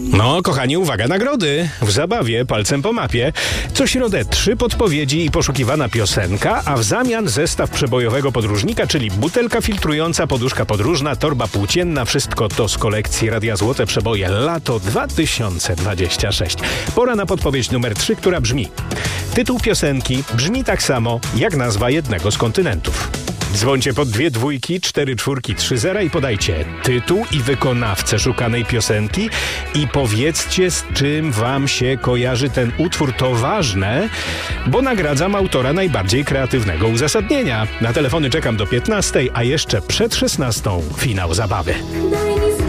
No, kochani, uwaga, nagrody. W zabawie palcem po mapie. Co środę 3 podpowiedzi i poszukiwana piosenka, a w zamian zestaw przebojowego podróżnika, czyli butelka filtrująca, poduszka podróżna, torba płócienna. Wszystko to z kolekcji Radia Złote Przeboje Lato 2026. Pora na podpowiedź numer 3, która brzmi: tytuł piosenki brzmi tak samo jak nazwa jednego z kontynentów. Dzwońcie pod 2 dwójki, 4 czwórki, 3 zera i podajcie tytuł i wykonawcę szukanej piosenki i powiedzcie, z czym wam się kojarzy ten utwór. To ważne, bo nagradzam autora najbardziej kreatywnego uzasadnienia. Na telefony czekam do 15, a jeszcze przed 16 finał zabawy.